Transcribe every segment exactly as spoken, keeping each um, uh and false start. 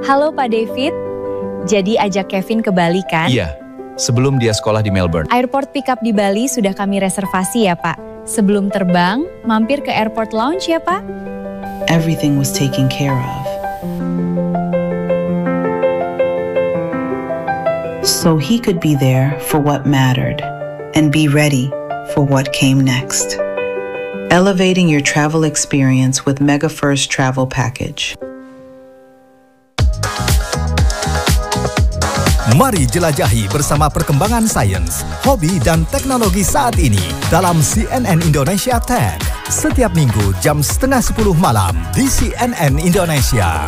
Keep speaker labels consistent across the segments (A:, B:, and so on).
A: Halo Pak David, jadi ajak Kevin ke Bali kan?
B: Iya, sebelum dia sekolah di Melbourne.
A: Airport pickup di Bali sudah kami reservasi ya Pak. Sebelum terbang, mampir ke airport lounge ya Pak.
C: Everything was taken care of. So he could be there for what mattered and be ready for what came next. Elevating your travel experience with MegaFirst Travel Package.
D: Mari jelajahi bersama perkembangan sains, hobi, dan teknologi saat ini dalam C N N Indonesia Tech. Setiap minggu jam setengah sepuluh malam di C N N Indonesia.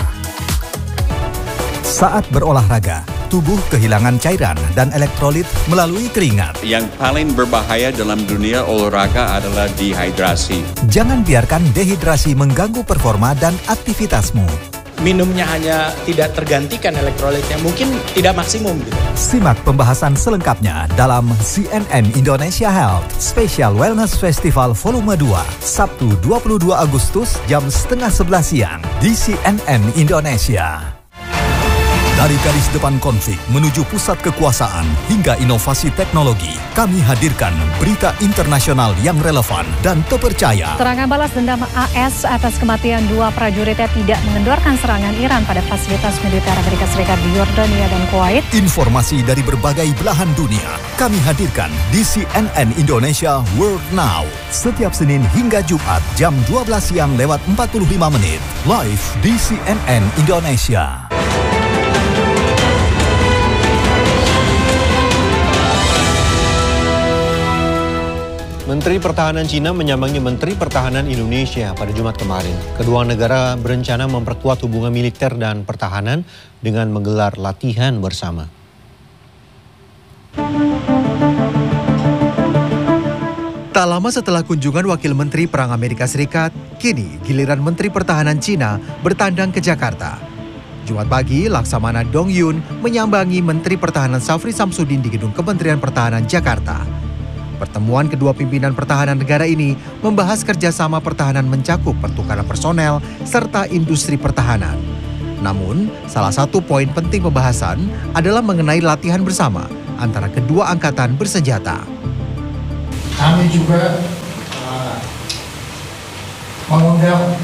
D: Saat berolahraga, tubuh kehilangan cairan dan elektrolit melalui keringat.
E: Yang paling berbahaya dalam dunia olahraga adalah dehidrasi.
D: Jangan biarkan dehidrasi mengganggu performa dan aktivitasmu.
F: Minumnya hanya tidak tergantikan elektrolitnya, mungkin tidak maksimum gitu.
D: Simak pembahasan selengkapnya dalam C N N Indonesia Health Special Wellness Festival Volume dua, Sabtu dua puluh dua Agustus jam setengah sebelas siang di C N N Indonesia. Dari garis depan konflik menuju pusat kekuasaan hingga inovasi teknologi, kami hadirkan berita internasional yang relevan dan terpercaya.
G: Serangan balas dendam A S atas kematian dua prajuritnya tidak mengendorkan serangan Iran pada fasilitas militer Amerika Serikat di Yordania dan Kuwait.
D: Informasi dari berbagai belahan dunia kami hadirkan di C N N Indonesia World Now. Setiap Senin hingga Jumat jam dua belas siang lewat empat puluh lima menit. Live di C N N Indonesia.
H: Menteri Pertahanan Cina menyambangi Menteri Pertahanan Indonesia pada Jumat kemarin. Kedua negara berencana memperkuat hubungan militer dan pertahanan dengan menggelar latihan bersama.
I: Tak lama setelah kunjungan Wakil Menteri Perang Amerika Serikat, kini giliran Menteri Pertahanan Cina bertandang ke Jakarta. Jumat pagi, Laksamana Dong Yun menyambangi Menteri Pertahanan Safri Samsudin di Gedung Kementerian Pertahanan Jakarta. Pertemuan kedua pimpinan pertahanan negara ini membahas kerjasama pertahanan mencakup pertukaran personel serta industri pertahanan. Namun, salah satu poin penting pembahasan adalah mengenai latihan bersama antara kedua angkatan bersenjata.
J: Kami juga uh, mengundang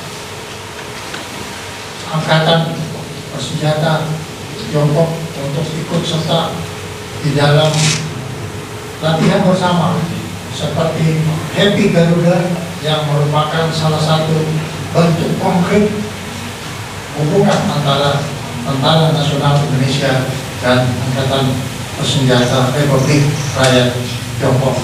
J: angkatan bersenjata Tiongkok untuk ikut serta di dalam latihan bersama seperti Happy Garuda yang merupakan salah satu bentuk konkret hubungan antara Tentara Nasional Indonesia dan Angkatan Bersenjata Republik Rakyat Tiongkok.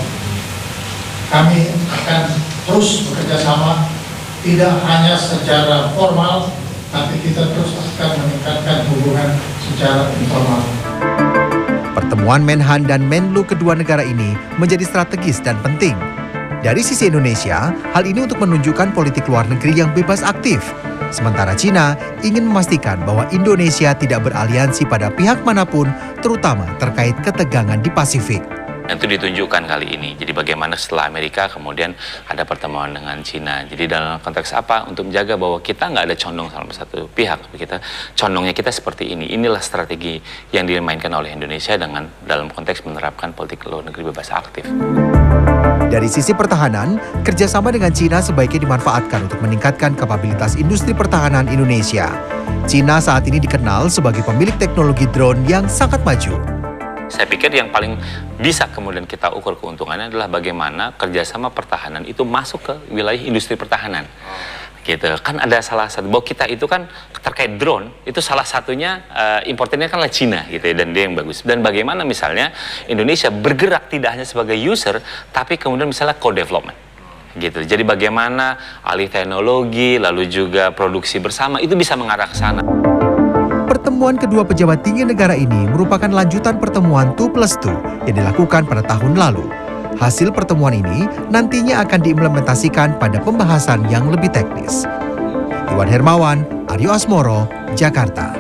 J: Kami akan terus bekerja sama, tidak hanya secara formal, tapi kita terus akan meningkatkan hubungan secara informal.
I: Pertemuan Menhan dan Menlu kedua negara ini menjadi strategis dan penting. Dari sisi Indonesia, hal ini untuk menunjukkan politik luar negeri yang bebas aktif. Sementara Cina ingin memastikan bahwa Indonesia tidak beraliansi pada pihak manapun, terutama terkait ketegangan di Pasifik.
K: Dan itu ditunjukkan kali ini. Jadi bagaimana setelah Amerika kemudian ada pertemuan dengan Cina. Jadi dalam konteks apa? Untuk menjaga bahwa kita nggak ada condong sama satu pihak. Kita condongnya kita seperti ini. Inilah strategi yang dimainkan oleh Indonesia dengan dalam konteks menerapkan politik luar negeri bebas aktif.
I: Dari sisi pertahanan, kerjasama dengan Cina sebaiknya dimanfaatkan untuk meningkatkan kapabilitas industri pertahanan Indonesia. Cina saat ini dikenal sebagai pemilik teknologi drone yang sangat maju.
K: Saya pikir yang paling bisa kemudian kita ukur keuntungannya adalah bagaimana kerjasama pertahanan itu masuk ke wilayah industri pertahanan. Gitu kan ada salah satu bahwa kita itu kan terkait drone itu salah satunya uh, importernya kan lah Cina gitu ya, dan dia yang bagus. Dan bagaimana misalnya Indonesia bergerak tidak hanya sebagai user tapi kemudian misalnya co-development. Gitu. Jadi bagaimana alih teknologi lalu juga produksi bersama itu bisa mengarah ke sana.
I: Pertemuan kedua pejabat tinggi negara ini merupakan lanjutan pertemuan dua plus dua yang dilakukan pada tahun lalu. Hasil pertemuan ini nantinya akan diimplementasikan pada pembahasan yang lebih teknis. Iwan Hermawan, Aryo Asmoro, Jakarta.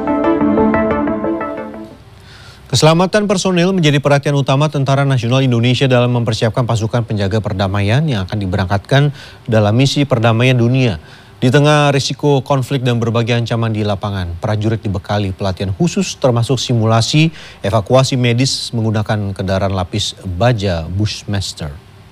H: Keselamatan personil menjadi perhatian utama Tentara Nasional Indonesia dalam mempersiapkan pasukan penjaga perdamaian yang akan diberangkatkan dalam misi perdamaian dunia. Di tengah risiko konflik dan berbagai ancaman di lapangan, prajurit dibekali pelatihan khusus termasuk simulasi evakuasi medis menggunakan kendaraan lapis baja Bushmaster.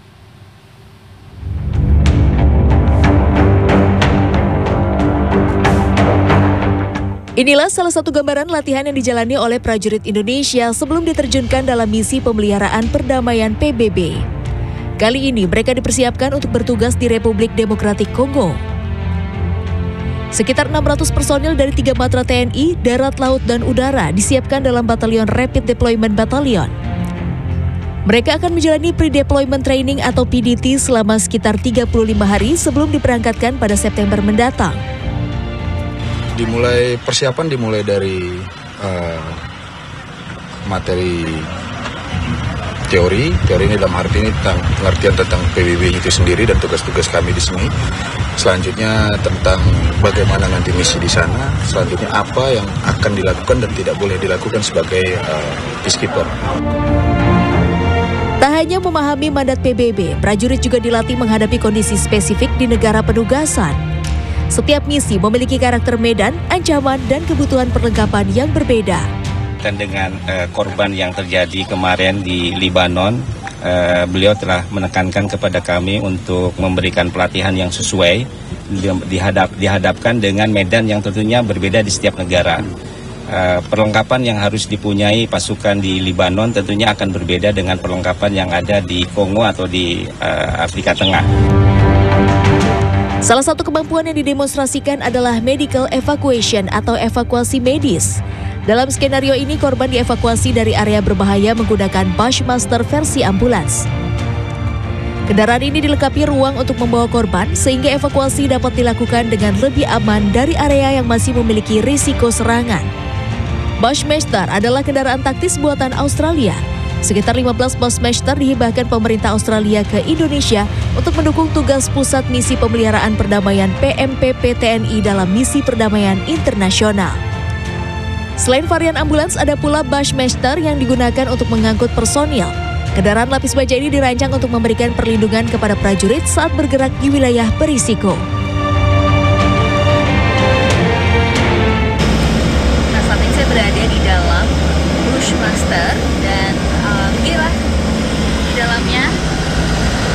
L: Inilah salah satu gambaran latihan yang dijalani oleh prajurit Indonesia sebelum diterjunkan dalam misi pemeliharaan perdamaian P B B. Kali ini mereka dipersiapkan untuk bertugas di Republik Demokratik Kongo. Sekitar enam ratus personil dari tiga matra T N I, darat, laut, dan udara disiapkan dalam batalion Rapid Deployment Battalion. Mereka akan menjalani Pre-Deployment Training atau P D T selama sekitar tiga puluh lima hari sebelum diberangkatkan pada September mendatang.
M: Dimulai persiapan dimulai dari uh, materi teori, teori ini dalam arti ini tentang pengertian tentang P B B itu sendiri dan tugas-tugas kami di sini. Selanjutnya tentang bagaimana nanti misi di sana. Selanjutnya apa yang akan dilakukan dan tidak boleh dilakukan sebagai uh, peacekeeper.
L: Tak hanya memahami mandat P B B, prajurit juga dilatih menghadapi kondisi spesifik di negara penugasan. Setiap misi memiliki karakter medan, ancaman, dan kebutuhan perlengkapan yang berbeda.
N: Dan dengan uh, korban yang terjadi kemarin di Libanon, uh, beliau telah menekankan kepada kami untuk memberikan pelatihan yang sesuai, dihadap, dihadapkan dengan medan yang tentunya berbeda di setiap negara. Uh, perlengkapan yang harus dipunyai pasukan di Libanon tentunya akan berbeda dengan perlengkapan yang ada di Kongo atau di uh, Afrika Tengah.
L: Salah satu kemampuan yang didemonstrasikan adalah medical evacuation atau evakuasi medis. Dalam skenario ini, korban dievakuasi dari area berbahaya menggunakan Bushmaster versi ambulans. Kendaraan ini dilengkapi ruang untuk membawa korban sehingga evakuasi dapat dilakukan dengan lebih aman dari area yang masih memiliki risiko serangan. Bushmaster adalah kendaraan taktis buatan Australia. Sekitar lima belas Bushmaster dihibahkan pemerintah Australia ke Indonesia untuk mendukung tugas Pusat Misi Pemeliharaan Perdamaian P M P P T N I dalam misi perdamaian internasional. Selain varian ambulans, ada pula Bushmaster yang digunakan untuk mengangkut personil. Kendaraan lapis baja ini dirancang untuk memberikan perlindungan kepada prajurit saat bergerak di wilayah berisiko.